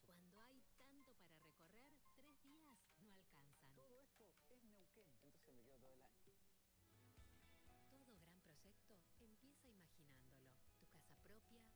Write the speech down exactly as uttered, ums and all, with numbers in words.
Cuando hay tanto para recorrer, tres días no alcanzan. Todo esto es Neuquén. Entonces me quedo todo el año. Todo gran proyecto empieza imaginándolo. Tu casa propia,